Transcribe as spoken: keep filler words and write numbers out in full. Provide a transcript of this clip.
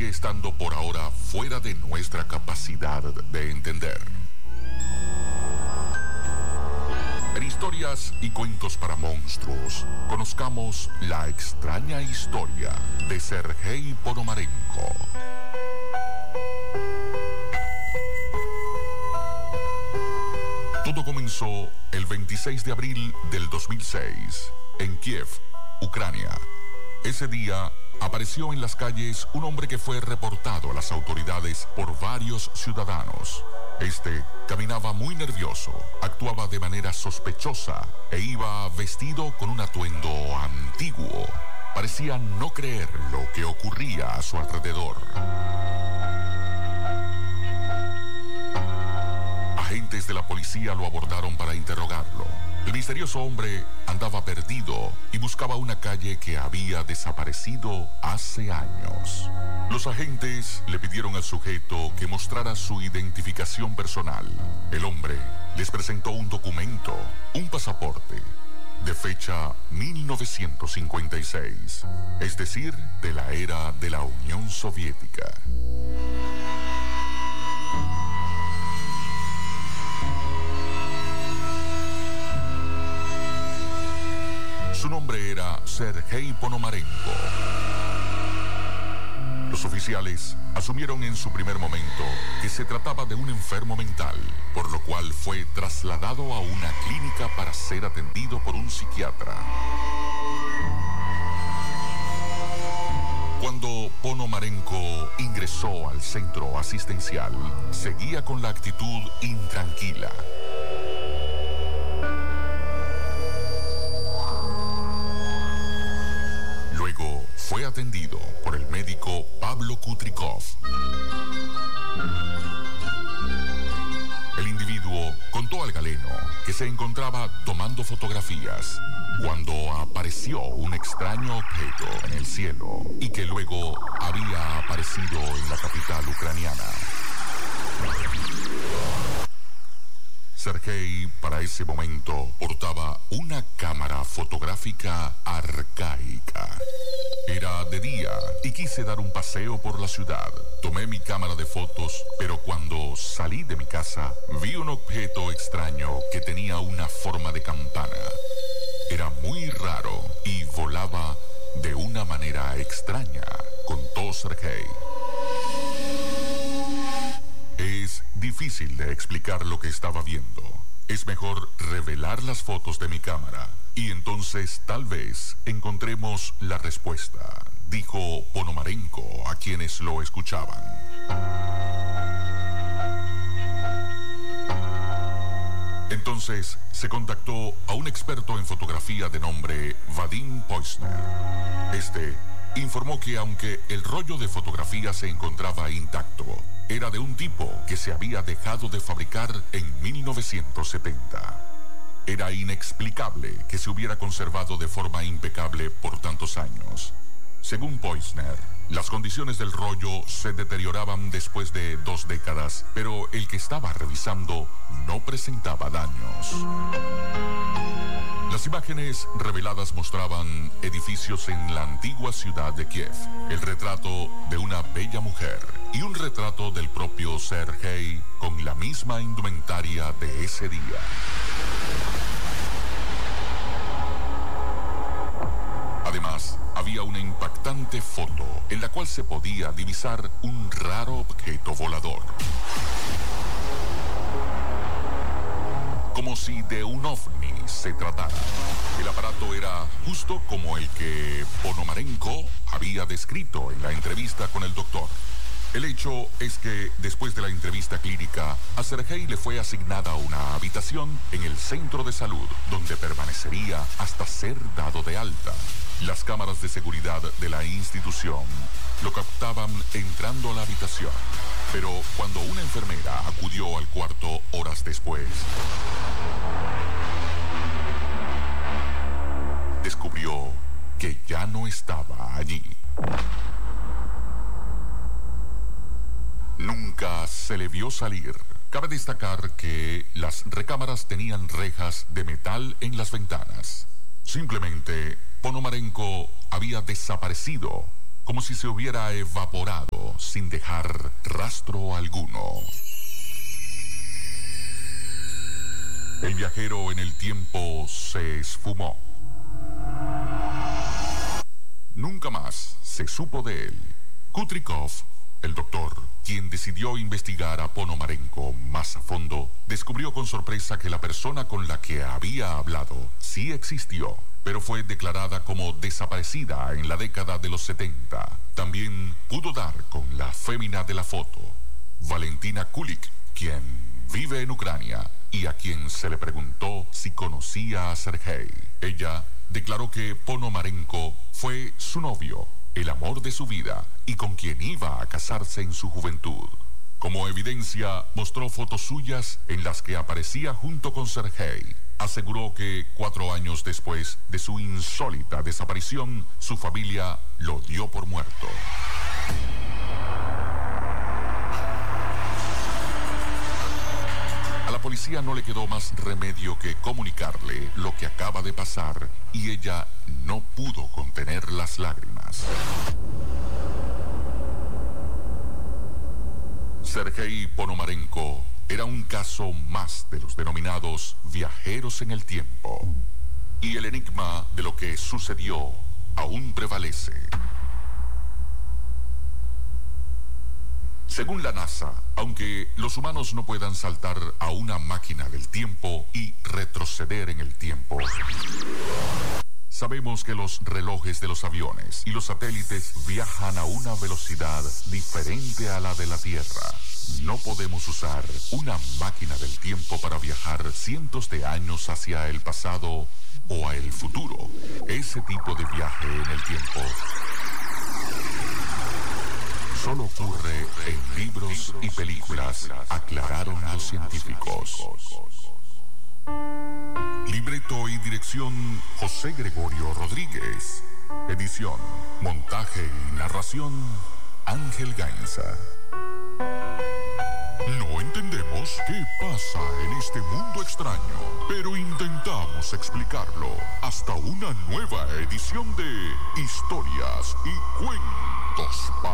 sigue estando por ahora fuera de nuestra capacidad de entender. En Historias y Cuentos para Monstruos, conozcamos la extraña historia de Sergei Ponomarenko. Todo comenzó el veintiséis de abril del dos mil seis, en Kiev, Ucrania. Ese día apareció en las calles un hombre que fue reportado a las autoridades por varios ciudadanos. Este caminaba muy nervioso, actuaba de manera sospechosa e iba vestido con un atuendo antiguo. Parecía no creer lo que ocurría a su alrededor. Agentes de la policía lo abordaron para interrogarlo. El misterioso hombre andaba perdido y buscaba una calle que había desaparecido hace años. Los agentes le pidieron al sujeto que mostrara su identificación personal. El hombre les presentó un documento, un pasaporte, de fecha mil novecientos cincuenta y seis, es decir, de la era de la Unión Soviética. Su nombre era Sergei Ponomarenko. Los oficiales asumieron en su primer momento que se trataba de un enfermo mental, por lo cual fue trasladado a una clínica para ser atendido por un psiquiatra. Cuando Ponomarenko ingresó al centro asistencial, seguía con la actitud intranquila. Fue atendido por el médico Pablo Kutrikov. El individuo contó al galeno que se encontraba tomando fotografías cuando apareció un extraño objeto en el cielo y que luego había aparecido en la capital ucraniana. Sergei, para ese momento, portaba una cámara fotográfica arcaica. Era de día y quise dar un paseo por la ciudad. Tomé mi cámara de fotos, pero cuando salí de mi casa, vi un objeto extraño que tenía una forma de campana. Era muy raro y volaba de una manera extraña, contó Sergei. Es difícil de explicar lo que estaba viendo. Es mejor revelar las fotos de mi cámara y entonces tal vez encontremos la respuesta, dijo Ponomarenko a quienes lo escuchaban. Entonces se contactó a un experto en fotografía de nombre Vadim Poisner. Este informó que aunque el rollo de fotografía se encontraba intacto, era de un tipo que se había dejado de fabricar en mil novecientos setenta. Era inexplicable que se hubiera conservado de forma impecable por tantos años. Según Poisner, las condiciones del rollo se deterioraban después de dos décadas, pero el que estaba revisando no presentaba daños. Las imágenes reveladas mostraban edificios en la antigua ciudad de Kiev, el retrato de una bella mujer y un retrato del propio Sergei con la misma indumentaria de ese día. Además, había una impactante foto en la cual se podía divisar un raro objeto volador. Como si de un ovni se tratara. El aparato era justo como el que Ponomarenko había descrito en la entrevista con el doctor. El hecho es que después de la entrevista clínica, a Sergei le fue asignada una habitación en el centro de salud, donde permanecería hasta ser dado de alta. Las cámaras de seguridad de la institución lo captaban entrando a la habitación, pero cuando una enfermera acudió al cuarto horas después, descubrió que ya no estaba allí. Nunca se le vio salir. Cabe destacar que las recámaras tenían rejas de metal en las ventanas. Simplemente, Ponomarenko había desaparecido, como si se hubiera evaporado, sin dejar rastro alguno. El viajero en el tiempo se esfumó. Nunca más se supo de él. Kutrikov, el doctor, quien decidió investigar a Ponomarenko más a fondo, descubrió con sorpresa que la persona con la que había hablado sí existió, pero fue declarada como desaparecida en la década de los setenta. También pudo dar con la fémina de la foto, Valentina Kulik, quien vive en Ucrania y a quien se le preguntó si conocía a Sergei. Ella declaró que Ponomarenko fue su novio, el amor de su vida, y con quien iba a casarse en su juventud. Como evidencia, mostró fotos suyas en las que aparecía junto con Sergei. Aseguró que cuatro años después de su insólita desaparición, su familia lo dio por muerto. A la policía no le quedó más remedio que comunicarle lo que acaba de pasar, y ella no pudo contener las lágrimas. Sergei Ponomarenko era un caso más de los denominados viajeros en el tiempo. Y el enigma de lo que sucedió aún prevalece. Según la NASA, aunque los humanos no puedan saltar a una máquina del tiempo y retroceder en el tiempo, sabemos que los relojes de los aviones y los satélites viajan a una velocidad diferente a la de la Tierra. No podemos usar una máquina del tiempo para viajar cientos de años hacia el pasado o a el futuro. Ese tipo de viaje en el tiempo solo ocurre en libros y películas, aclararon los científicos. Libreto y dirección José Gregorio Rodríguez. Edición, montaje y narración Ángel Gainza. No entendemos qué pasa en este mundo extraño, pero intentamos explicarlo. Hasta una nueva edición de Historias y Cuentos.